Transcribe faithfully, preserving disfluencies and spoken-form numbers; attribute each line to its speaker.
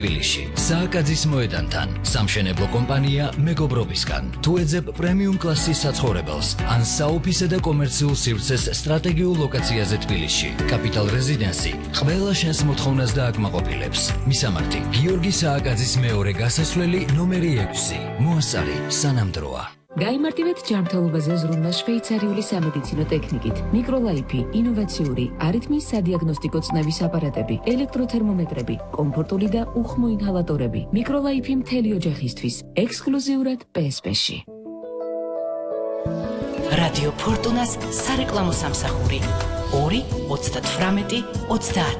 Speaker 1: თბილისში, სააკაძის მოედანთან, სამშენებლო კომპანია მეგობრობისგან. თუ ეძებ პრემიუმ კლასის საცხოვრებელს, ან საოფისე და კომერციულ სივრცეს სტრატეგიულ ლოკაციაზე თბილისში, კაპიტალ რეზიდენსი ყველა შენს მოთხოვნას დააკმაყოფილებს. მისამართი: გიორგი სააკაძის მეორე გასასვლელი ნომერი ექვსი. მოასწარი სანამდროა.
Speaker 2: გაიმარტივეთ ჯანმრთელობაზე ზრუნვა შვეიცარიული სამედიცინო ტექნიკით. მიკროლაიფი, ინოვაციური, არითმიის სადიაგნოსტიკო წნევის აპარატები, ელექტროთერმომეტრები, კომფორტული და უხმო ინჰალატორები. მიკროლაიფი მთელი ოჯახისთვის, ექსკლუზიურად პი ეს პი-ში.
Speaker 3: რადიო ფორტუნას სარეკლამო სამსახური ორი ოცდათვრამეტი ოცდაათი